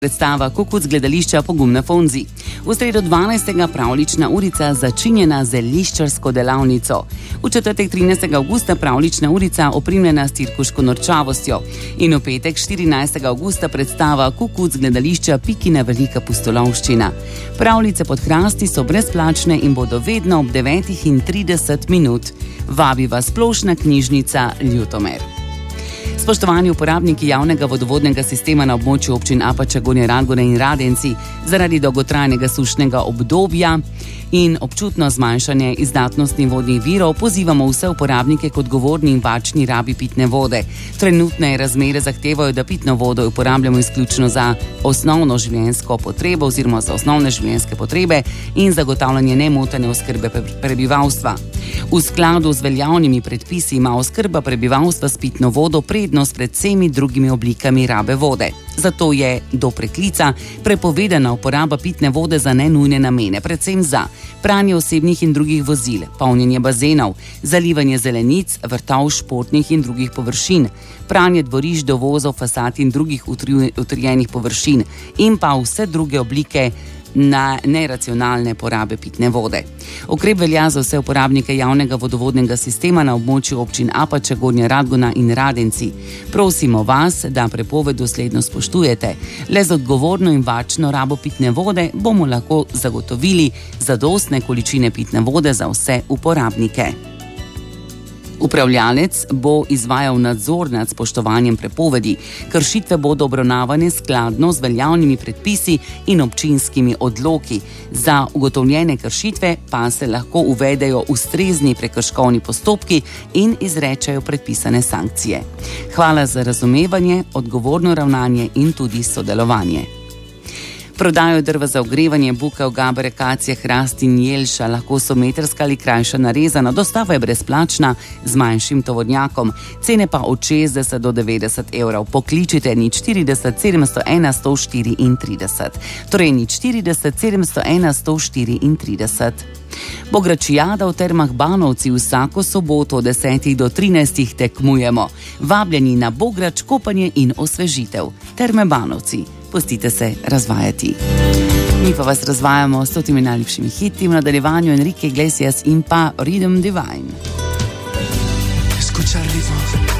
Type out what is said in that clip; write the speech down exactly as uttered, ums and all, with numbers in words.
Predstava Kukuc gledališča Pogum na Fonzi. V sredo dvanajstega pravljična urica začinjena z liščarsko delavnico. V četrtek trinajstega avgusta pravljična urica opremljena s cirkuško norčavostjo. In v petek štirinajstega avgusta predstava Kukuc gledališča Pikina velika pustolovščina. Pravljice pod hrasti so brezplačne in bodo vedno ob devetih in trideset minut. Vabi vas splošna knjižnica Ljutomer. Spoštovani uporabniki javnega vodovodnega sistema na območju občin Apača, Gornje Radgone in Radenci, zaradi dolgotrajnega sušnega obdobja in občutno zmanjšanje izdatnosti vodnih virov pozivamo vse uporabnike k odgovorni in varčni rabi pitne vode. Trenutne razmere zahtevajo, da pitno vodo uporabljamo izključno za osnovno življenjsko potrebo oziroma za osnovne življenjske potrebe in zagotavljanje nemotene oskrbe prebivalstva. V skladu z veljavnimi predpisi ima oskrba prebivalstva s pitno vodo prednost pred vsemi drugimi oblikami rabe vode. Zato je do preklica prepovedana uporaba pitne vode za nenujne namene, predvsem za pranje osebnih in drugih vozil, polnjenje bazenov, zalivanje zelenic, vrtov, športnih in drugih površin, pranje dvorišč, dovozov, fasad in drugih utrjenih površin in pa vse druge oblike na neracionalne porabe pitne vode. Ukrep velja za vse uporabnike javnega vodovodnega sistema na območju občin Apača, Gornja Radgona in Radenci. Prosimo vas, da prepoved dosledno spoštujete. Le z odgovorno in varčno rabo pitne vode bomo lahko zagotovili zadostne količine pitne vode za vse uporabnike. Upravljalec bo izvajal nadzor nad spoštovanjem prepovedi. Kršitve bodo obravnavane skladno z veljavnimi predpisi in občinskimi odloki. Za ugotovljene kršitve pa se lahko uvedejo ustrezni prekrškovni postopki in izrečejo predpisane sankcije. Hvala za razumevanje, odgovorno ravnanje in tudi sodelovanje. Prodajo drva za ogrevanje, bukev, gabre, akacije, hrast in jelša, lahko so metrska ali krajša narezana, dostava je brezplačna z manjšim tovornjakom, cene pa od šestdeset do devetdeset evrov. Pokličite nič štirideset sedemsto ena sto štiriintrideset, torej nič štirideset sedemsto ena sto štiriintrideset. Bogračijada v Termah Banovci vsako soboto od desetih do trinajstih tekmujemo. Vabljeni na bograč, kopanje in osvežitev. Terme Banovci. Pustite se razvajati. Mi pa vas razvajamo s totimi najlepšimi hiti, v nadaljevanju Enrique Iglesias in pa Rhythm Divine. Escuchar ritmo.